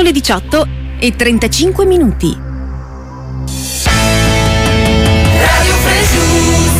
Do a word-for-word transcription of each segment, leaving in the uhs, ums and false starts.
le diciotto e trentacinque minuti. Radio Fresh.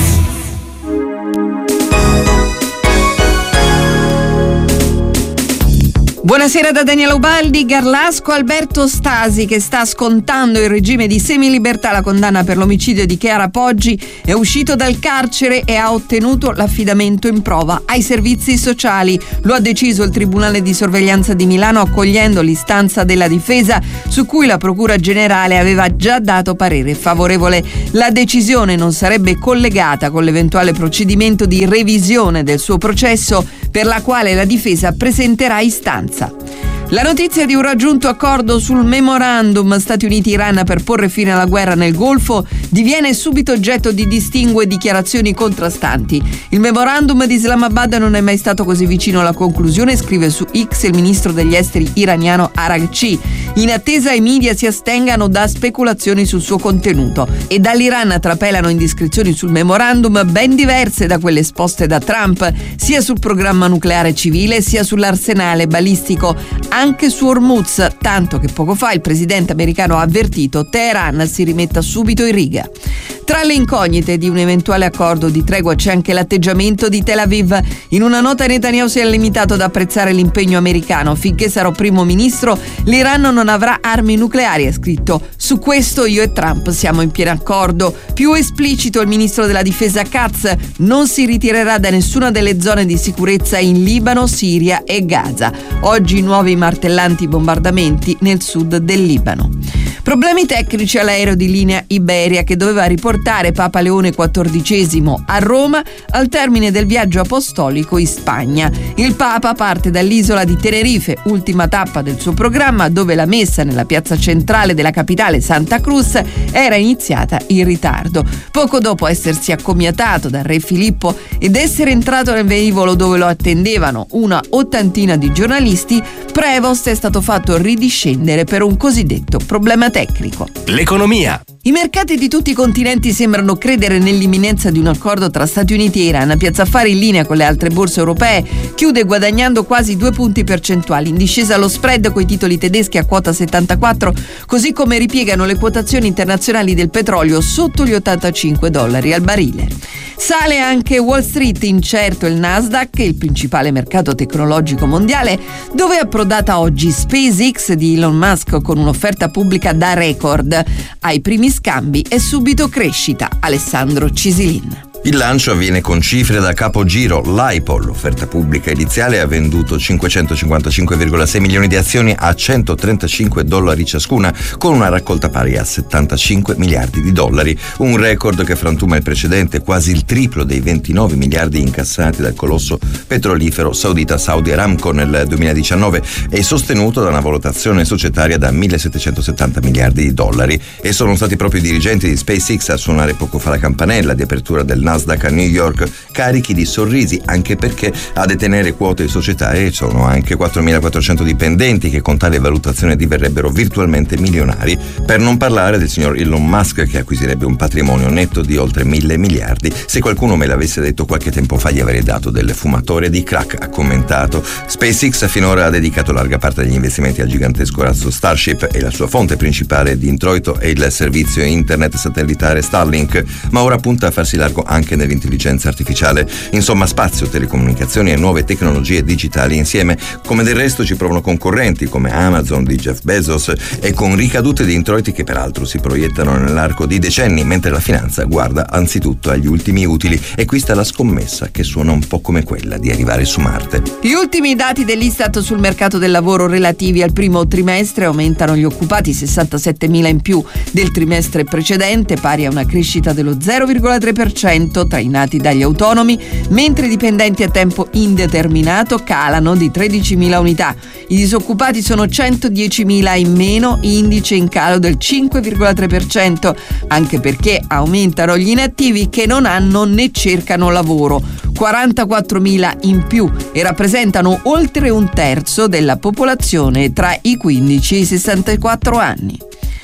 Buonasera da Daniela Ubaldi. Garlasco Alberto Stasi, che sta scontando il regime di semilibertà, la condanna per l'omicidio di Chiara Poggi, è uscito dal carcere e ha ottenuto l'affidamento in prova ai servizi sociali. Lo ha deciso il Tribunale di Sorveglianza di Milano, accogliendo l'istanza della difesa su cui la Procura Generale aveva già dato parere favorevole. La decisione non sarebbe collegata con l'eventuale procedimento di revisione del suo processo, per la quale la difesa presenterà istanza. La notizia di un raggiunto accordo sul memorandum Stati Uniti-Iran per porre fine alla guerra nel Golfo diviene subito oggetto di distingue dichiarazioni contrastanti. Il memorandum di Islamabad non è mai stato così vicino alla conclusione, scrive su X il ministro degli esteri iraniano Araghchi. In attesa i media si astengano da speculazioni sul suo contenuto, e dall'Iran trapelano indiscrezioni sul memorandum ben diverse da quelle esposte da Trump, sia sul programma nucleare civile sia sull'arsenale balistico, anche su Hormuz, tanto che poco fa il presidente americano ha avvertito Teheran si rimetta subito in riga. Tra le incognite di un eventuale accordo di tregua c'è anche l'atteggiamento di Tel Aviv. In una nota Netanyahu si è limitato ad apprezzare l'impegno americano. Finché sarò primo ministro, l'Iran non avrà armi nucleari, ha scritto. Su questo io e Trump siamo in pieno accordo. Più esplicito il ministro della difesa Katz: non si ritirerà da nessuna delle zone di sicurezza in Libano, Siria e Gaza. Oggi nuovi martellanti bombardamenti nel sud del Libano. Problemi tecnici all'aereo di linea Iberia che doveva riportare Papa Leone quattordicesimo a Roma al termine del viaggio apostolico in Spagna. Il Papa parte dall'isola di Tenerife, ultima tappa del suo programma, dove la messa nella piazza centrale della capitale, Santa Cruz, era iniziata in ritardo. Poco dopo essersi accomiatato dal re Filippo ed essere entrato nel velivolo dove lo attendevano una ottantina di giornalisti, Prevost è stato fatto ridiscendere per un cosiddetto problema tecnico. L'economia. I mercati di tutti i continenti sembrano credere nell'imminenza di un accordo tra Stati Uniti e Iran. Piazza Affari, in linea con le altre borse europee, chiude guadagnando quasi due punti percentuali. In discesa lo spread coi titoli tedeschi a quota settantaquattro, così come ripiegano le quotazioni internazionali del petrolio sotto gli ottantacinque dollari al barile. Sale anche Wall Street, incerto il Nasdaq, il principale mercato tecnologico mondiale, dove è approdata oggi SpaceX di Elon Musk con un'offerta pubblica da record. Ai primi scambi e subito crescita. Alessandro Cisilin. Il lancio avviene con cifre da capogiro. L'I P O, l'offerta pubblica iniziale, ha venduto cinquecentocinquantacinque virgola sei milioni di azioni a centotrentacinque dollari ciascuna, con una raccolta pari a settantacinque miliardi di dollari, un record che frantuma il precedente, quasi il triplo dei ventinove miliardi incassati dal colosso petrolifero saudita Saudi Aramco nel duemiladiciannove, e sostenuto da una valutazione societaria da millesettecentosettanta miliardi di dollari. E sono stati proprio i dirigenti di SpaceX a suonare poco fa la campanella di apertura del Nasdaq a New York, carichi di sorrisi, anche perché a detenere quote societarie sono anche quattromilaquattrocento dipendenti che con tale valutazione diverrebbero virtualmente milionari, per non parlare del signor Elon Musk, che acquisirebbe un patrimonio netto di oltre mille miliardi. Se qualcuno me l'avesse detto qualche tempo fa, gli avrei dato del fumatore di crack, ha commentato. SpaceX finora ha dedicato larga parte degli investimenti al gigantesco razzo Starship, e la sua fonte principale di introito è il servizio internet satellitare Starlink, ma ora punta a farsi largo anche anche nell'intelligenza artificiale. Insomma, spazio, telecomunicazioni e nuove tecnologie digitali insieme, come del resto ci provano concorrenti come Amazon di Jeff Bezos, e con ricadute di introiti che peraltro si proiettano nell'arco di decenni, mentre la finanza guarda anzitutto agli ultimi utili. E qui sta la scommessa, che suona un po' come quella di arrivare su Marte. Gli ultimi dati dell'Istat sul mercato del lavoro relativi al primo trimestre aumentano gli occupati, sessantasettemila in più del trimestre precedente, pari a una crescita dello zero virgola tre per cento, trainati dagli autonomi, mentre i dipendenti a tempo indeterminato calano di tredicimila unità. I disoccupati sono centodiecimila in meno, indice in calo del cinque virgola tre per cento, anche perché aumentano gli inattivi che non hanno né cercano lavoro, quarantaquattromila in più, e rappresentano oltre un terzo della popolazione tra i quindici e i sessantaquattro anni.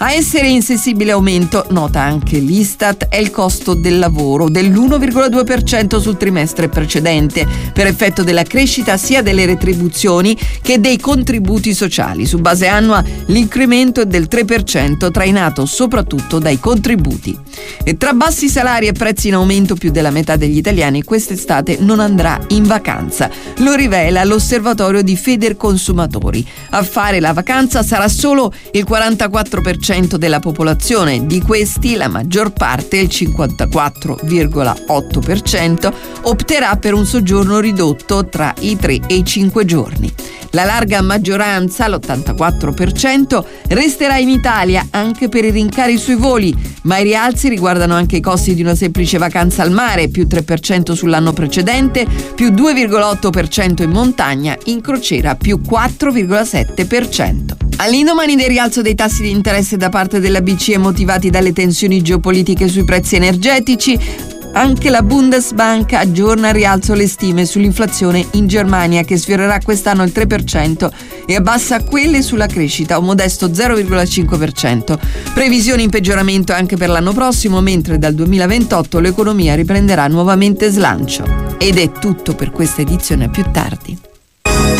A essere in sensibile aumento, nota anche l'Istat, è il costo del lavoro dell'uno virgola due per cento sul trimestre precedente, per effetto della crescita sia delle retribuzioni che dei contributi sociali. Su base annua l'incremento è del tre per cento, trainato soprattutto dai contributi. E tra bassi salari e prezzi in aumento, più della metà degli italiani quest'estate non andrà in vacanza. Lo rivela l'osservatorio di Federconsumatori. A fare la vacanza sarà solo il quarantaquattro per cento della popolazione. Di questi la maggior parte, il cinquantaquattro virgola otto per cento, opterà per un soggiorno ridotto tra i tre e i cinque giorni. La larga maggioranza, l'ottantaquattro per cento, resterà in Italia anche per i rincari sui voli, ma i rialzi riguardano anche i costi di una semplice vacanza al mare, più tre per cento sull'anno precedente, più due virgola otto per cento in montagna, in crociera più quattro virgola sette per cento. All'indomani del rialzo dei tassi di interesse da parte della B C E motivati dalle tensioni geopolitiche sui prezzi energetici, anche la Bundesbank aggiorna al rialzo le stime sull'inflazione in Germania, che sfiorerà quest'anno il tre per cento, e abbassa quelle sulla crescita, un modesto zero virgola cinque per cento. Previsioni in peggioramento anche per l'anno prossimo, mentre dal duemilaventotto l'economia riprenderà nuovamente slancio. Ed è tutto per questa edizione, a più tardi.